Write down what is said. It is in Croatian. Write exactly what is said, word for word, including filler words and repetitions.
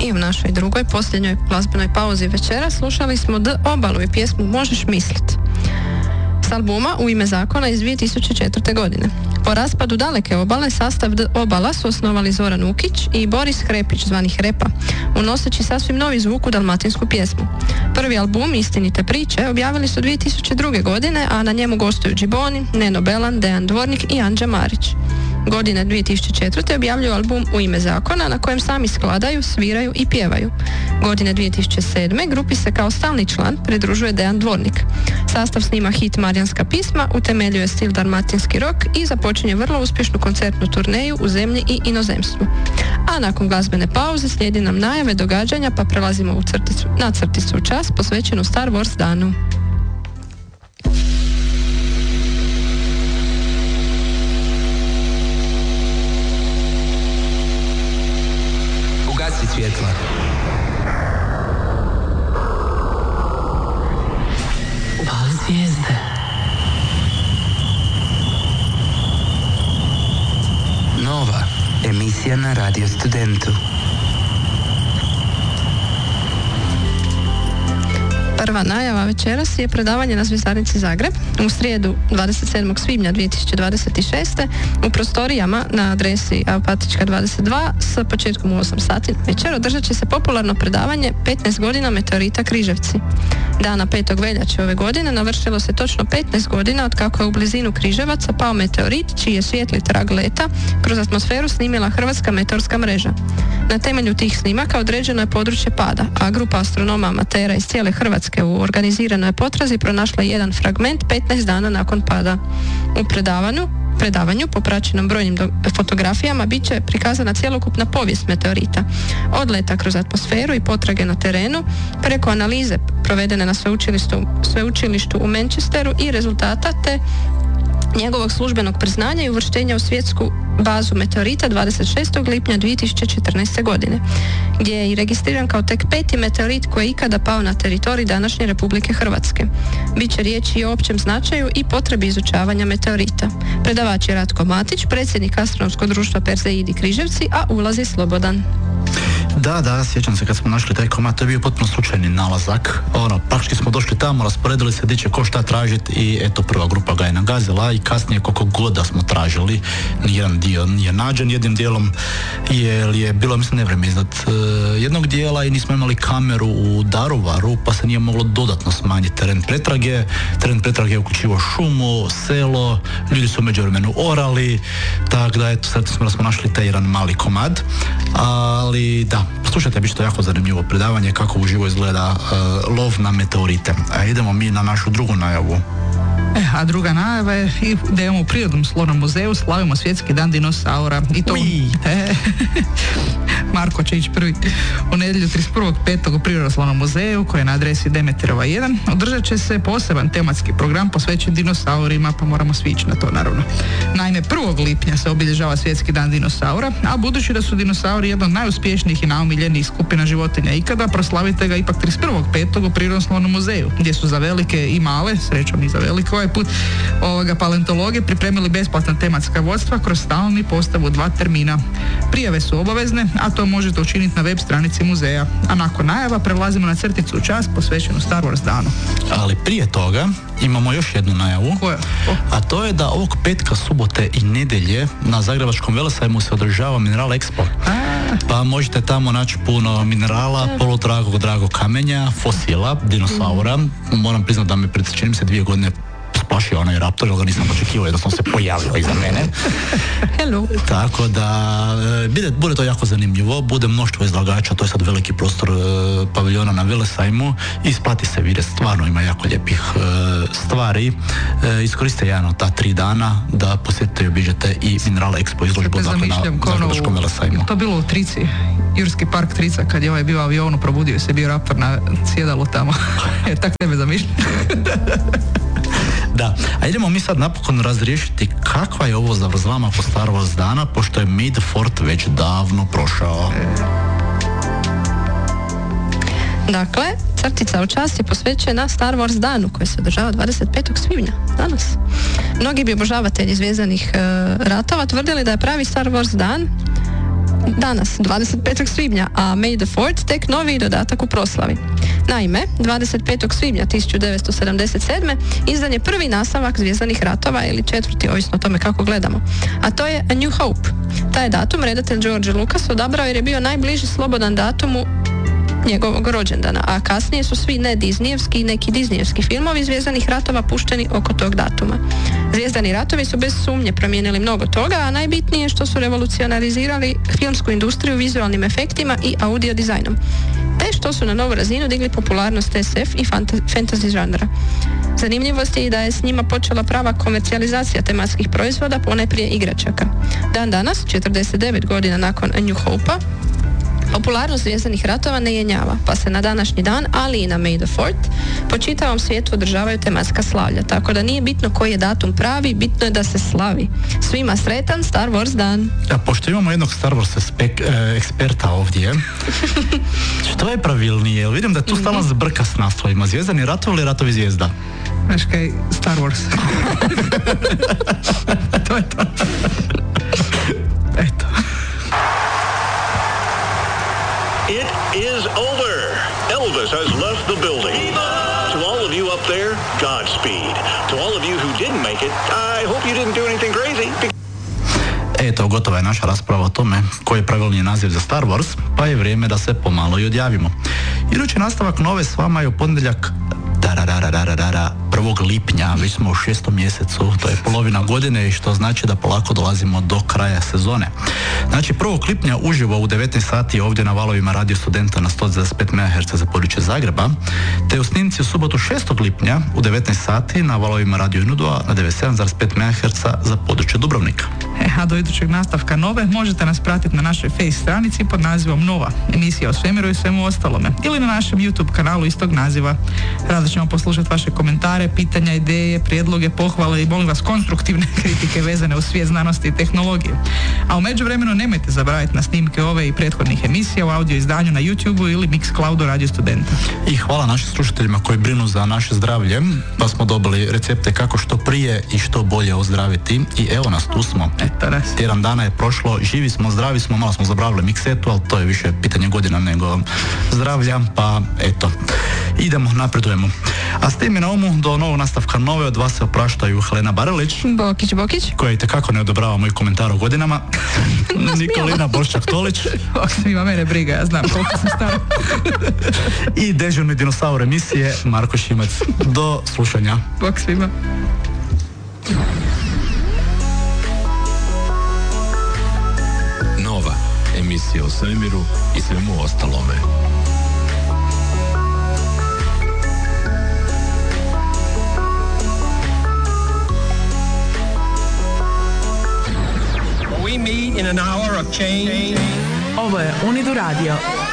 i u našoj drugoj, posljednjoj glazbenoj pauzi večera slušali smo The Obalu i pjesmu Možeš mislit s albuma U ime zakona iz dvije tisuće četvrte. godine. Po raspadu Daleke obale sastav The Obala su osnovali Zoran Ukić i Boris Hrepić zvani Hrepa, unoseći sasvim novi zvuk u dalmatinsku pjesmu. Prvi album Istinite priče objavili su dvije tisuće druge. godine, a na njemu gostuju Džiboni, Neno Belan, Dejan Dvornik i Anđa Marić. Godine dvije tisuće četvrte. objavljuju album U ime zakona na kojem sami skladaju, sviraju i pjevaju. Godine dvije tisuće sedme. grupi se kao stalni član pridružuje Dejan Dvornik. Sastav snima hit Marijanska pisma, utemeljuje stil dalmatinski rock i započinje vrlo uspješnu koncertnu turneju u zemlji i inozemstvu. A nakon glazbene pauze slijedi nam najave događanja, pa prelazimo u crticu, na crticu čas posvećenu Star Wars danu. Ugasi svjetla. Upali zvijezde. Nova emisija na Radio Studentu. Prva najava večeras je predavanje na Zvjezdarnici Zagreb u srijedu dvadeset sedmog svibnja dvije tisuće dvadeset šeste. u prostorijama na adresi Apatička dvadeset dva s početkom u osam sati večer održat će se popularno predavanje petnaest godina meteorita Križevci. Dana petog veljače ove godine navršilo se točno petnaest godina od kako je u blizinu Križevaca pao meteorit čiji je svijetli trag leta kroz atmosferu snimila Hrvatska meteorska mreža. Na temelju tih snimaka određeno je područje pada, a grupa astronoma amatera iz cijele Hrvatske u organiziranoj potrazi pronašla jedan fragment petnaest dana nakon pada. U predavanju predavanju popraćenom brojnim do- fotografijama bit će prikazana cjelokupna povijest meteorita. Od leta kroz atmosferu i potrage na terenu, preko analize provedene na sveučilištu, sveučilištu u Manchesteru i rezultata te njegovog službenog priznanja i uvrštenja u svjetsku bazu meteorita dvadeset šestog lipnja dvije tisuće četrnaeste. godine, gdje je i registriran kao tek peti meteorit koji je ikada pao na teritorij današnje Republike Hrvatske. Biće riječi i o općem značaju i potrebi izučavanja meteorita. Predavač je Ratko Matić, predsjednik Astronomskog društva Perseidi Križevci, a ulaz je slobodan. Da, da, sjećam se kad smo našli taj komad, to je bio potpuno slučajni nalazak. Ono, praktički smo došli tamo, rasporedili se gdje će ko šta tražiti i eto, prva grupa ga je nagazila i kasnije koliko god da smo tražili, nijedan dio nije nađen, jednim dijelom jer je bilo, mislim, nevrijeme iznad uh, jednog dijela i nismo imali kameru u Daruvaru, pa se nije moglo dodatno smanjiti teren pretrage. Teren pretrage je uključivo šumu, selo, ljudi su u međuvremenu orali, tako da eto, sad smo da smo našli taj jedan mali komad, ali da, poslušajte, bit će to jako zanimljivo predavanje kako uživo izgleda uh, lov na meteorite. A idemo mi na našu drugu najavu. E, a druga najava je da imamo u Prirodnom slovnom muzeju slavimo svjetski dan dinosaura. I to... E, Marko će ići prvi. U nedjelju trideset prvog petog u Prirodnom slovnom muzeju, koji je na adresi Demeterova jedan, održat će se poseban tematski program posvećen dinosaurima, pa moramo svi ići na to, naravno. Naime, prvog lipnja se obilježava svjetski dan dinosaura, a budući da su dinosauri jedna od najuspješnijih i najomiljenijih skupina životinja ikada, proslavite ga ipak trideset prvog petog u Prirodnom slovnom muzeju, gdje su za velike i male, srećom i za velike, ovaj put ovoga paleontologe pripremili besplatna tematska vodstva kroz stalni postavu dva termina. Prijave su obavezne, a to možete učiniti na web stranici muzeja. A nakon najava prelazimo na crticu u čas posvećenu Star Wars danu. Ali prije toga imamo još jednu najavu. Koja? A to je da ovog petka, subote i nedjelje na Zagrebačkom velesajmu se održava Mineral Expo. A. Pa možete tamo naći puno minerala, poludragog dragog kamenja, fosila, dinosaura. Moram priznati da me pred, čini mi se, dvije godine splašio onaj raptor, ali ga nisam očekivao, jednostavno se pojavio iza mene. Hello. Tako da, bude, bude to jako zanimljivo, bude mnoštvo izlagača, to je sad veliki prostor e, paviljona na velesajmu, isplati se vidjeti, stvarno ima jako lijepih e, stvari. E, iskoriste jedan od ta tri dana da posjetite i obiđete i Mineral Expo izložbu, dakle, na Zagrebačkom velesajmu. To bilo u Trici, Jurski park Trica, kad je ovaj bio avionu, probudio se, bio raptor na sjedalu tamo. E, tak tebe zamišljam. Da, a idemo mi sad napokon razriješiti kakva je ovo zavrzlama po Star Wars dana, pošto je Midfort već davno prošao. Dakle, crtica u čast je posvećena Star Wars danu koji se održava dvadeset petog svibnja, danas. Mnogi bi obožavatelji zvjezdanih e, ratova tvrdili da je pravi Star Wars dan danas, dvadeset petog svibnja, a May the fourth tek novi dodatak u proslavi. Naime, dvadeset petog svibnja tisuću devetsto sedamdeset sedme izdan je prvi nastavak Zvjezdanih ratova ili četvrti, ovisno o tome kako gledamo. A to je A New Hope. Taj datum redatelj George Lucas odabrao jer je bio najbliži slobodan datumu njegovog rođendana, a kasnije su svi ne Disneyevski i neki Disneyevski filmovi Zvjezdanih ratova pušteni oko tog datuma. Zvijezdani ratovi su bez sumnje promijenili mnogo toga, a najbitnije je što su revolucionarizirali filmsku industriju vizualnim efektima i audio dizajnom, te što su na novu razinu digli popularnost S F i fantasy žanra. Zanimljivost je i da je s njima počela prava komercijalizacija tematskih proizvoda, ponajprije igračaka. Dan danas, četrdeset devet godina nakon A New Hope-a, popularnost Zvjezdanih ratova ne jenjava, pa se na današnji dan, ali i na May the fourth, po čitavom svijetu održavaju tematska slavlja, tako da nije bitno koji je datum pravi, bitno je da se slavi. Svima sretan Star Wars dan! A pošto imamo jednog Star Wars spek, e, eksperta ovdje, što je pravilnije? Vidim da tu stalno zbrka s naslovima. Zvjezdani ratovi ili ratovi zvijezda? Znaš kaj, Star Wars. To je to. Eto. It is over. Elvis has left the building. To all of you up there, Godspeed. To all of you who didn't make it, I hope you didn't do anything crazy. Eto, gotova je naša rasprava o tome koji je pravilni naziv za Star Wars, pa je vrijeme da se pomalo i odjavimo. Idući nastavak nove s vama je u ponedjeljak prvog lipnja, već smo u šestom mjesecu, to je polovina godine i što znači da polako dolazimo do kraja sezone. Znači prvog lipnja uživo u devetnaest sati ovdje na valovima Radio Studenta na sto dvadeset pet megaherca za područje Zagreba, te u snimci u subotu šestog lipnja u devetnaest sati na valovima Radio Nudova na devedeset sedam zarez pet megaherca za područje Dubrovnika. E, a do idućeg nastavka nove možete nas pratiti na našoj face stranici pod nazivom Nova, emisija o svemiru i svemu ostalome, ili na našem YouTube kanalu istog naziva. Rado ćemo poslušati vaše komentare, pitanja, ideje, prijedloge, pohvale i molim vas konstruktivne kritike vezane uz svijet znanosti i tehnologije. A u međuvremenu nemojte zaboraviti na snimke ove i prethodnih emisija u audio izdanju na YouTubeu ili Mixcloudu Radio Studenta. I hvala našim slušateljima koji brinu za naše zdravlje, pa smo dobili recepte kako što prije i što bolje ozdraviti i evo nas, tu smo. Tjedan dana je prošlo, živi smo, zdravi smo, malo smo zabravili miksetu, ali to je više pitanje godina nego zdravlja, pa eto, idemo, napredujemo. A s tim na umu do novog nastavka nove od vas se opraštaju Helena Barelić, Bokić Bokić, koja itekako ne odobrava moj komentar o godinama, Nikolina Borščak-Tolić, ima mene briga, ja znam koliko sam stara, i dežurni dinosaur emisije Marko Šimac. Do slušanja. Bok svima. Nova emisija o svemiru i svemu ostalome. We meet in an hour of change. Ovo je Unidu Radio.